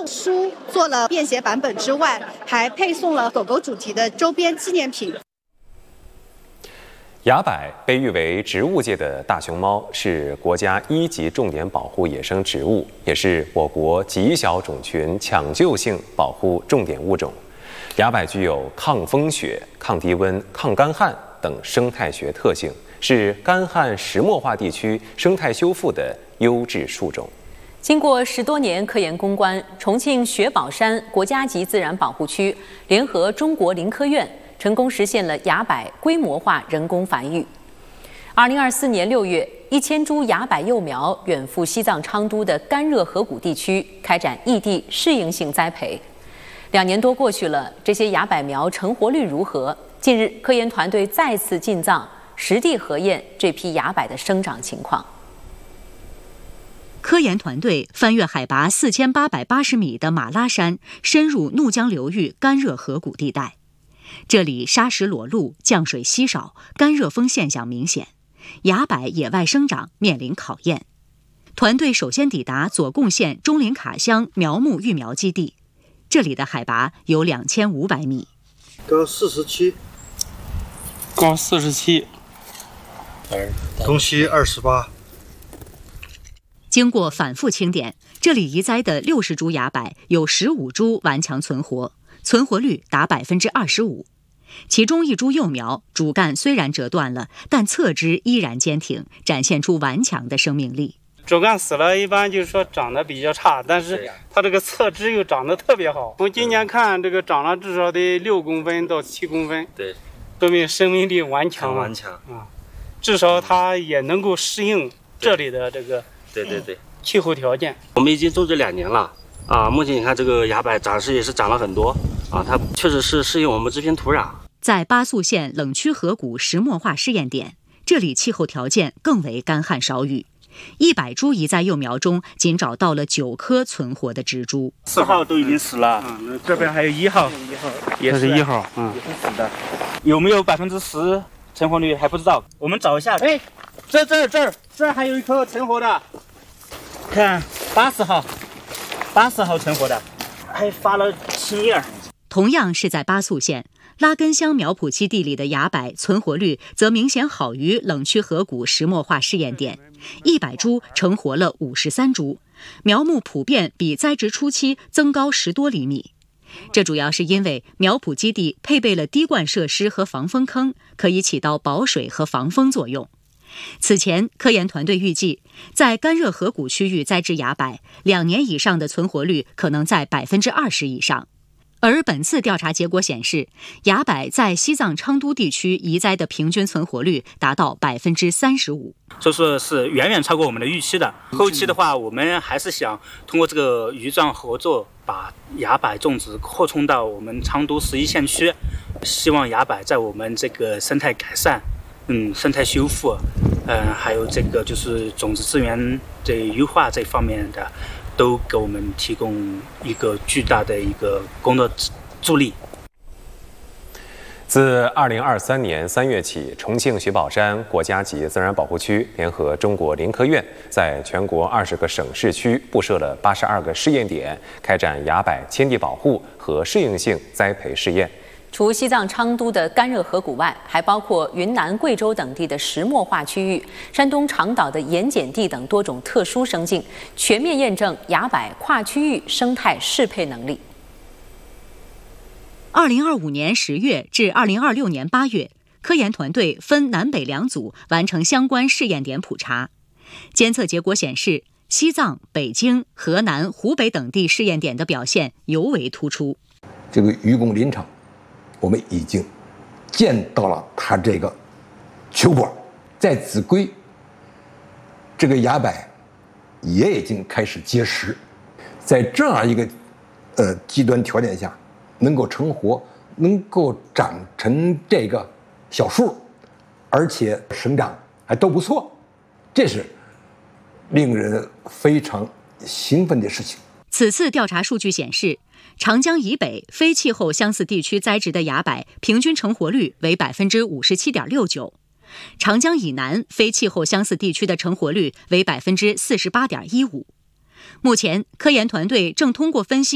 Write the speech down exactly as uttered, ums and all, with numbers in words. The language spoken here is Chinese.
书做了便携版本之外，还配送了狗狗主题的周边纪念品。 雅柏被誉为植物界的大熊猫，是国家一级重点保护野生植物，也是我国极小种群抢救性保护重点物种。雅柏具有抗风雪、抗低温、抗干旱等生态学特性，是干旱石墨化地区生态修复的优质树种。 经过十多年科研攻关，重庆雪宝山国家级自然保护区联合中国林科院成功实现了雅柏规模化人工繁育。二零二四年六月，一千株雅柏幼苗远赴西藏昌都的干热河谷地区开展异地适应性栽培。两年多过去了，这些雅柏苗成活率如何？近日，科研团队再次进藏实地核验这批雅柏的生长情况。 科研团队翻越海拔四千八百八十米的马拉山，深入怒江流域干热河谷地带。这里沙石裸露，降水稀少，干热风现象明显，雅柏野外生长面临考验。团队首先抵达左贡县钟林卡乡苗木育苗基地，这里的海拔有两千五百米， 高四十七， 高四十七， 东西二十八。 经过反复清点，这里移栽的六十株雅柏有十五株顽强存活，存活率达百分之二十五。其中一株幼苗主干虽然折断了，但侧枝依然坚挺，展现出顽强的生命力。 主干死了，一般就是说长得比较差，但是它这个侧枝又长得特别好。从今年看，这个长了至少得六公分到七公分， 对， 说明生命力顽强， 顽强啊，至少它也能够适应这里的这个对对对气候条件。 我们已经种植两年了啊，目前你看这个雅柏长势也是长了很多啊，它确实是适应我们这片土壤。 在巴素县冷区河谷石墨化试验点，这里气候条件更为干旱少雨。一百株移栽幼苗中，仅找到了九颗存活的植株。 四号都已经死了，嗯，这边还有一号，一号也是一号，嗯，也是死的。有没有百分之十成活率还不知道，我们找一下。哎，这这这儿这儿还有一颗存活的，看八十号，八十号存活的，还发了青叶。 同样是在巴素县拉根乡苗圃基地里的雅柏存活率则明显好于冷区河谷石墨化试验点，一百株成活了五十三株，苗木普遍比栽植初期增高十多厘米。这主要是因为苗圃基地配备了滴灌设施和防风坑，可以起到保水和防风作用。此前，科研团队预计，在干热河谷区域栽植雅柏，两年以上的存活率可能在百分之二十以上。而本次调查结果显示，雅柏在西藏昌都地区移栽的平均存活率达到百分之三十五， 所以说是远远超过我们的预期的。后期的话，我们还是想通过这个渔藏合作，把雅柏种植扩充到我们昌都十一县区，希望雅柏在我们这个生态改善、嗯生态修复、嗯、呃、还有这个就是种子资源这优化这方面的，都给我们提供一个巨大的一个工作助力。 自二零二三年三月起，重庆雪宝山国家级自然保护区联合中国林科院，在全国二十个省市区布设了八十二个试验点，开展雅柏迁地保护和适应性栽培试验。 除西藏昌都的干热河谷外，还包括云南、贵州等地的石墨化区域、山东长岛的盐碱地等多种特殊生境，全面验证雅柏跨区域生态适配能力。 二零二五年十月至二零二六年八月，科研团队分南北两组完成相关试验点普查。监测结果显示，西藏、北京、河南、湖北等地试验点的表现尤为突出。 这个愚公林场，我们已经见到了它这个球果，在秭归，这个雅柏也已经开始结实，在这样一个呃极端条件下，能够成活，能够长成这个小树，而且生长还都不错，这是令人非常兴奋的事情。 此次调查数据显示，长江以北非气候相似地区栽植的雅柏平均成活率为百分之五十七点六九，长江以南非气候相似地区的成活率为百分之四十八点一五。目前，科研团队正通过分析